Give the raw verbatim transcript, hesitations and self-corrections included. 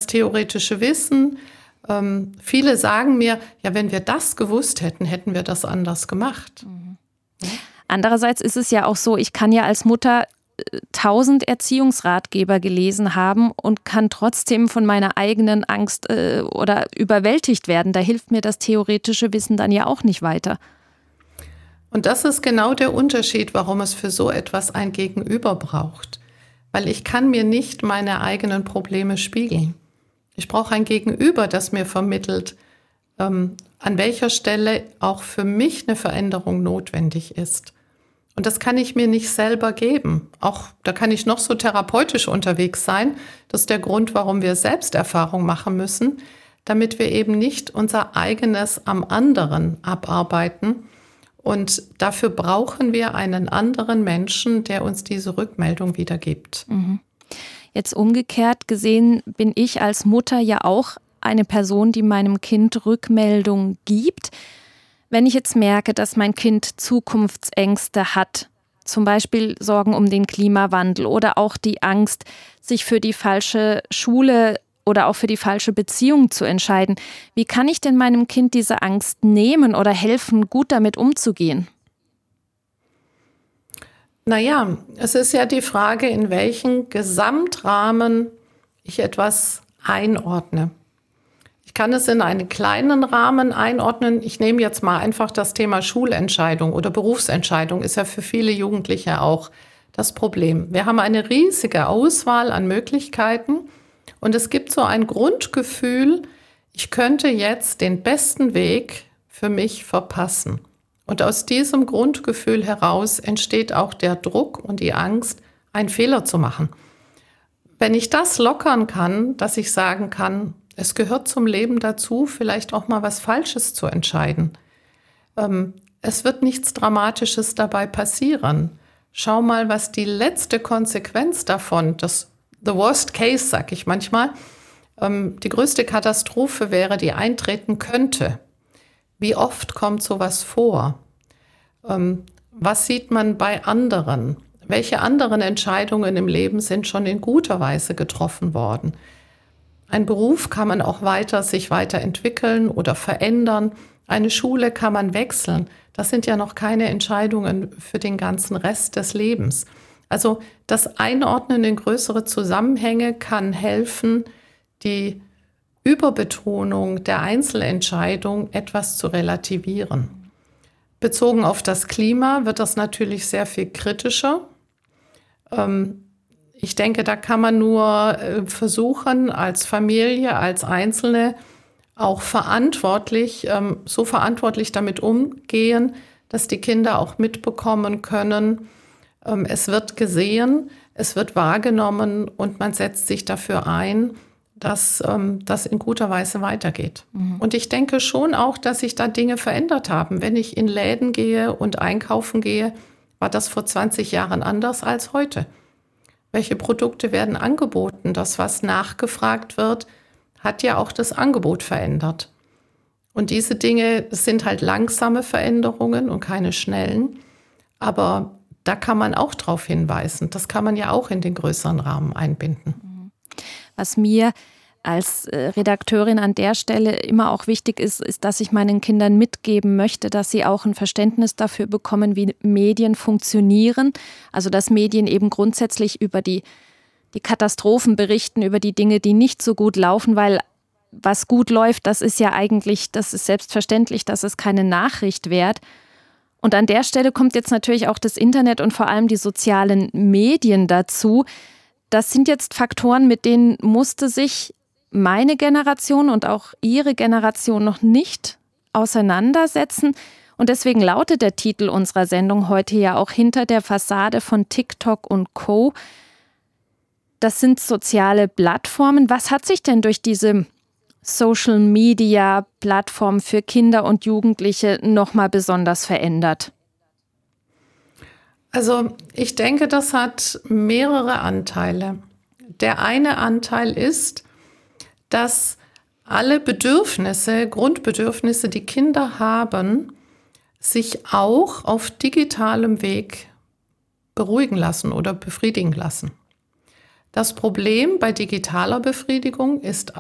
theoretische Wissen. Ähm, viele sagen mir, ja, wenn wir das gewusst hätten, hätten wir das anders gemacht. Mhm. Andererseits ist es ja auch so, ich kann ja als Mutter tausend Erziehungsratgeber gelesen haben und kann trotzdem von meiner eigenen Angst äh, oder überwältigt werden. Da hilft mir das theoretische Wissen dann ja auch nicht weiter. Und das ist genau der Unterschied, warum es für so etwas ein Gegenüber braucht. Weil ich kann mir nicht meine eigenen Probleme spiegeln. Ich brauche ein Gegenüber, das mir vermittelt, ähm, an welcher Stelle auch für mich eine Veränderung notwendig ist. Und das kann ich mir nicht selber geben. Auch da kann ich noch so therapeutisch unterwegs sein. Das ist der Grund, warum wir Selbsterfahrung machen müssen, damit wir eben nicht unser eigenes am anderen abarbeiten. Und dafür brauchen wir einen anderen Menschen, der uns diese Rückmeldung wieder gibt. Mhm. Jetzt umgekehrt gesehen bin ich als Mutter ja auch eine Person, die meinem Kind Rückmeldung gibt. Wenn ich jetzt merke, dass mein Kind Zukunftsängste hat, zum Beispiel Sorgen um den Klimawandel oder auch die Angst, sich für die falsche Schule oder auch für die falsche Beziehung zu entscheiden, wie kann ich denn meinem Kind diese Angst nehmen oder helfen, gut damit umzugehen? Naja, es ist ja die Frage, in welchen Gesamtrahmen ich etwas einordne. Ich kann es in einen kleinen Rahmen einordnen. Ich nehme jetzt mal einfach das Thema Schulentscheidung oder Berufsentscheidung, ist ja für viele Jugendliche auch das Problem. Wir haben eine riesige Auswahl an Möglichkeiten und es gibt so ein Grundgefühl, ich könnte jetzt den besten Weg für mich verpassen. Und aus diesem Grundgefühl heraus entsteht auch der Druck und die Angst, einen Fehler zu machen. Wenn ich das lockern kann, dass ich sagen kann, es gehört zum Leben dazu, vielleicht auch mal was Falsches zu entscheiden. Ähm, es wird nichts Dramatisches dabei passieren. Schau mal, was die letzte Konsequenz davon, das the worst case, sag ich manchmal, ähm, die größte Katastrophe wäre, die eintreten könnte. Wie oft kommt sowas vor? Ähm, was sieht man bei anderen? Welche anderen Entscheidungen im Leben sind schon in guter Weise getroffen worden? Ein Beruf kann man auch weiter sich weiterentwickeln oder verändern. Eine Schule kann man wechseln. Das sind ja noch keine Entscheidungen für den ganzen Rest des Lebens. Also das Einordnen in größere Zusammenhänge kann helfen, die Überbetonung der Einzelentscheidung etwas zu relativieren. Bezogen auf das Klima wird das natürlich sehr viel kritischer. Ähm, Ich denke, da kann man nur versuchen, als Familie, als Einzelne auch verantwortlich, so verantwortlich damit umgehen, dass die Kinder auch mitbekommen können, es wird gesehen, es wird wahrgenommen und man setzt sich dafür ein, dass das in guter Weise weitergeht. Mhm. Und ich denke schon auch, dass sich da Dinge verändert haben. Wenn ich in Läden gehe und einkaufen gehe, war das vor zwanzig Jahren anders als heute. Welche Produkte werden angeboten? Das, was nachgefragt wird, hat ja auch das Angebot verändert. Und diese Dinge sind halt langsame Veränderungen und keine schnellen. Aber da kann man auch drauf hinweisen. Das kann man ja auch in den größeren Rahmen einbinden. Was mir als Redakteurin an der Stelle immer auch wichtig ist, ist, dass ich meinen Kindern mitgeben möchte, dass sie auch ein Verständnis dafür bekommen, wie Medien funktionieren. Also dass Medien eben grundsätzlich über die, die Katastrophen berichten, über die Dinge, die nicht so gut laufen, weil was gut läuft, das ist ja eigentlich, das ist selbstverständlich, das ist keine Nachricht wert. Und an der Stelle kommt jetzt natürlich auch das Internet und vor allem die sozialen Medien dazu. Das sind jetzt Faktoren, mit denen musste sich meine Generation und auch Ihre Generation noch nicht auseinandersetzen. Und deswegen lautet der Titel unserer Sendung heute ja auch Hinter der Fassade von TikTok und Co. Das sind soziale Plattformen. Was hat sich denn durch diese Social-Media-Plattform für Kinder und Jugendliche nochmal besonders verändert? Also ich denke, das hat mehrere Anteile. Der eine Anteil ist, dass alle Bedürfnisse, Grundbedürfnisse, die Kinder haben, sich auch auf digitalem Weg beruhigen lassen oder befriedigen lassen. Das Problem bei digitaler Befriedigung ist